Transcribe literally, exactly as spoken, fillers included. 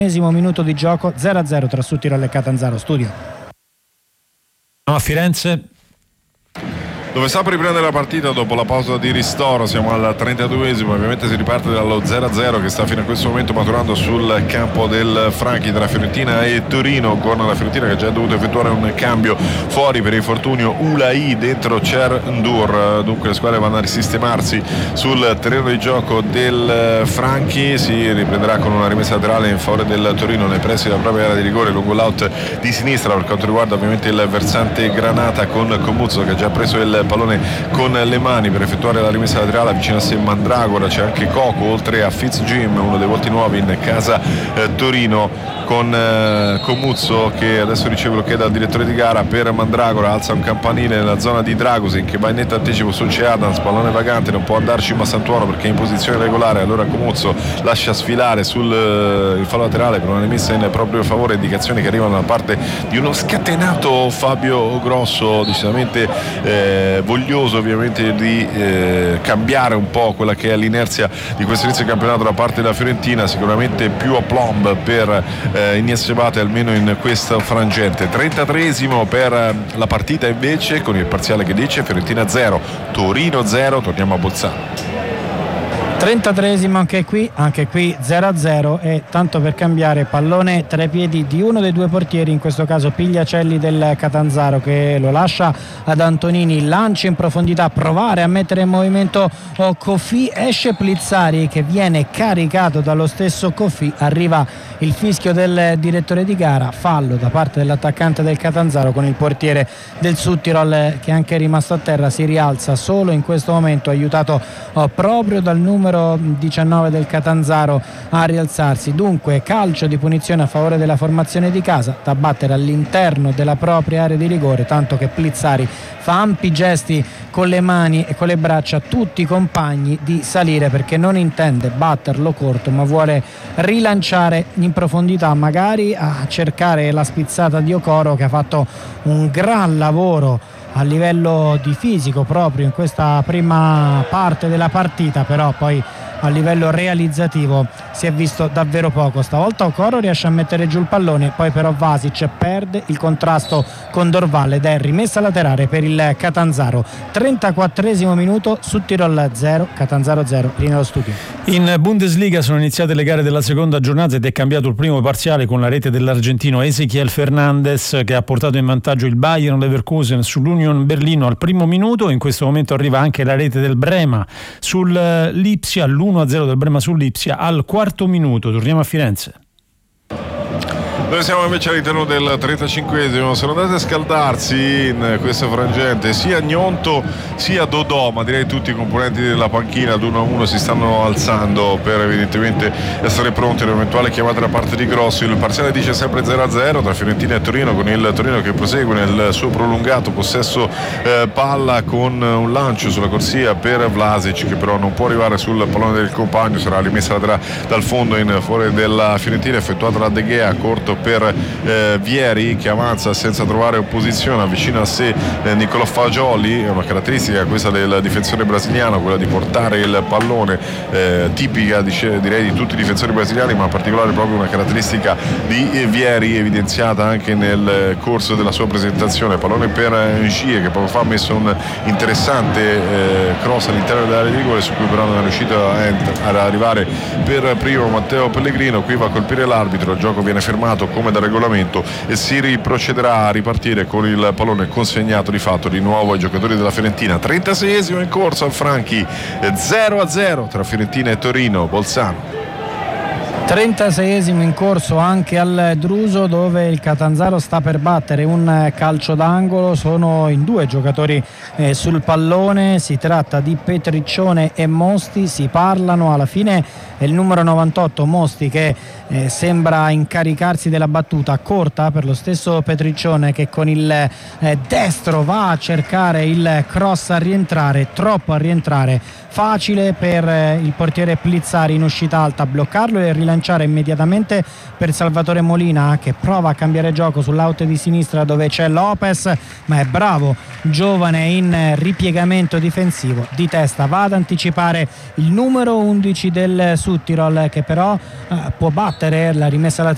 Minuto di gioco, zero a zero tra Südtirol e Catanzaro. Studio. A Firenze, dove sta per riprendere la partita dopo la pausa di ristoro. Siamo al trentaduesimo, ovviamente si riparte dallo zero a zero che sta fino a questo momento maturando sul campo del Franchi tra Fiorentina e Torino, con la Fiorentina che ha già dovuto effettuare un cambio fuori per infortunio Ulai, dentro Cer Ndur. Dunque le squadre vanno a risistemarsi sul terreno di gioco del Franchi. Si riprenderà con una rimessa laterale in favore del Torino nei pressi della propria area di rigore lungo l'out di sinistra, per quanto riguarda ovviamente il versante Granata, con Comuzzo che ha già preso il pallone con le mani per effettuare la rimessa laterale. Vicino a sé Mandragora, c'è anche Coco, oltre a Fitzjim, uno dei volti nuovi in casa eh, Torino, con eh, Comuzzo che adesso riceve l'ok dal direttore di gara per Mandragora, alza un campanile nella zona di Dragosin che va in netto anticipo su C. Adams, pallone vagante, non può andarci Massantuono perché è in posizione regolare, allora Comuzzo lascia sfilare sul eh, il fallo laterale per una rimessa in proprio favore, indicazioni che arrivano da parte di uno scatenato Fabio Grosso, decisamente eh, voglioso ovviamente di eh, cambiare un po' quella che è l'inerzia di questo inizio di campionato da parte della Fiorentina, sicuramente più a plomb per eh, Inies Sebate, almeno in questo frangente. trentatreesimo per la partita invece, con il parziale che dice Fiorentina zero, Torino zero. Torniamo a Bolzano. trentatreesimo anche qui, anche qui zero a zero, e tanto per cambiare pallone tra i piedi di uno dei due portieri, in questo caso Pigliacelli del Catanzaro, che lo lascia ad Antonini, lancia in profondità, provare a mettere in movimento Kofi, esce Plizzari che viene caricato dallo stesso Kofi, arriva il fischio del direttore di gara, fallo da parte dell'attaccante del Catanzaro, con il portiere del Südtirol che anche è rimasto a terra, si rialza solo in questo momento, aiutato oh, proprio dal numero diciannove del Catanzaro a rialzarsi. Dunque calcio di punizione a favore della formazione di casa, da battere all'interno della propria area di rigore, tanto che Plizzari fa ampi gesti con le mani e con le braccia a tutti i compagni di salire, perché non intende batterlo corto ma vuole rilanciare in profondità, magari a cercare la spizzata di Okoro, che ha fatto un gran lavoro a livello di fisico proprio in questa prima parte della partita, però poi a livello realizzativo si è visto davvero poco. Stavolta Okoro riesce a mettere giù il pallone, poi però Vasic perde il contrasto con Dorval ed è rimessa laterale per il Catanzaro. trentaquattresimo minuto, Südtirol zero, Catanzaro zero. Linea allo studio. In Bundesliga sono iniziate le gare della seconda giornata ed è cambiato il primo parziale con la rete dell'argentino Ezequiel Fernandez, che ha portato in vantaggio il Bayern Leverkusen sull'Union Berlino al primo minuto. In questo momento arriva anche la rete del Brema sul Lipsia, l'uno a zero del Brema sull'Ipsia al quarto minuto. Torniamo a Firenze. Noi siamo invece all'interno del trentacinquesimo, sono andati a scaldarsi in questo frangente sia Gnonto sia Dodò, ma direi tutti i componenti della panchina ad uno a uno si stanno alzando per evidentemente essere pronti all'eventuale chiamata da parte di Grossi. Il parziale dice sempre zero a zero tra Fiorentina e Torino, con il Torino che prosegue nel suo prolungato possesso eh, palla, con un lancio sulla corsia per Vlasic che però non può arrivare sul pallone del compagno, sarà rimessa da, dal fondo in fuori della Fiorentina, effettuata da De Gea, corto per eh, Vieri che avanza senza trovare opposizione, avvicina a sé eh, Nicolò Fagioli. È una caratteristica questa del difensore brasiliano, quella di portare il pallone, eh, tipica dice, direi di tutti i difensori brasiliani, ma in particolare proprio una caratteristica di eh, Vieri, evidenziata anche nel corso della sua presentazione. Pallone per Ngie che poco fa ha messo un interessante eh, cross all'interno dell'area di rigore, su cui però non è riuscito a ent- ad arrivare per primo Matteo Pellegrino. Qui va a colpire l'arbitro, il gioco viene fermato come da regolamento e si riprocederà a ripartire con il pallone consegnato di fatto di nuovo ai giocatori della Fiorentina. trentaseiesimo in corso al Franchi, zero a zero tra Fiorentina e Torino. Bolzano. trentaseiesimo in corso anche al Druso, dove il Catanzaro sta per battere un calcio d'angolo. Sono in due giocatori eh, sul pallone, si tratta di Petriccione e Mosti, si parlano, alla fine è il numero novantotto Mosti che eh, sembra incaricarsi della battuta corta per lo stesso Petriccione, che con il eh, destro va a cercare il cross a rientrare, troppo a rientrare, facile per eh, il portiere Plizzari in uscita alta, bloccarlo e rilanciare immediatamente per Salvatore Molina, che prova a cambiare gioco sull'out di sinistra dove c'è Lopez, ma è bravo, giovane in ripiegamento difensivo, di testa va ad anticipare il numero undici del Südtirol, che però eh, può battere la rimessa laterale